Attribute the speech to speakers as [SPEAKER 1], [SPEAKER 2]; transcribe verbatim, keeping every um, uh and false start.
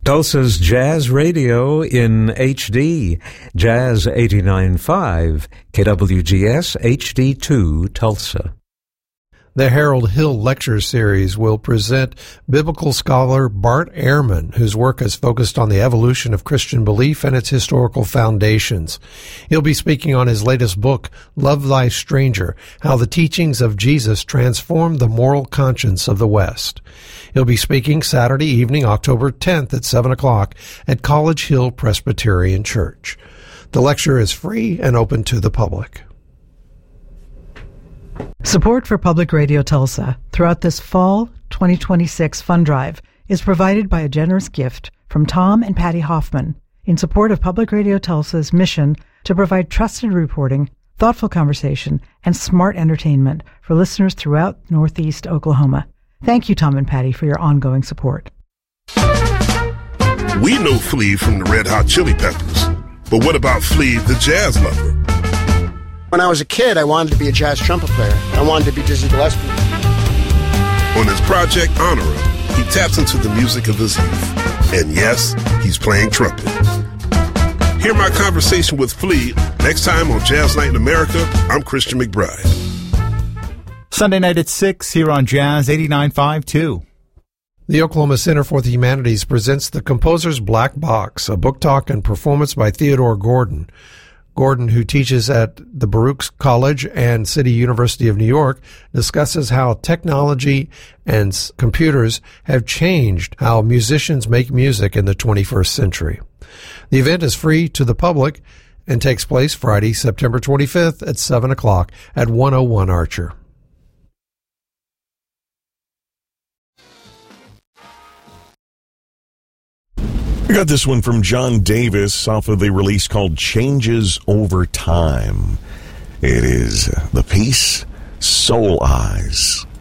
[SPEAKER 1] Tulsa's Jazz Radio in H D, Jazz eighty-nine point five, K W G S H D two, Tulsa.
[SPEAKER 2] The Harold Hill Lecture Series will present biblical scholar Bart Ehrman, whose work has focused on the evolution of Christian belief and its historical foundations. He'll be speaking on his latest book, Love Thy Stranger, How the Teachings of Jesus Transformed the Moral Conscience of the West. He'll be speaking Saturday evening, October tenth at seven o'clock at College Hill Presbyterian Church. The lecture is free and open to the public.
[SPEAKER 3] Support for Public Radio Tulsa throughout this fall twenty twenty-six fund drive is provided by a generous gift from Tom and Patty Hoffman in support of Public Radio Tulsa's mission to provide trusted reporting, thoughtful conversation, and smart entertainment for listeners throughout Northeast Oklahoma. Thank you, Tom and Patty, for your ongoing support.
[SPEAKER 4] We know Flea from the Red Hot Chili Peppers, but what about Flea, the jazz lover?
[SPEAKER 5] When I was a kid, I wanted to be a jazz trumpet player. I wanted to be Dizzy Gillespie.
[SPEAKER 4] On his project, Honora, he taps into the music of his youth. And yes, he's playing trumpet. Hear my conversation with Flea next time on Jazz Night in America. I'm Christian McBride.
[SPEAKER 6] Sunday night at six here on Jazz eighty-nine point five too.
[SPEAKER 2] The Oklahoma Center for the Humanities presents The Composer's Black Box, a book talk and performance by Theodore Gordon. Gordon, who teaches at the Baruch College and City University of New York, discusses how technology and computers have changed how musicians make music in the twenty-first century. The event is free to the public and takes place Friday, September twenty-fifth at seven o'clock at one oh one Archer.
[SPEAKER 7] We got this one from John Davis off of the release called Changes Over Time. It is the piece Soul Eyes.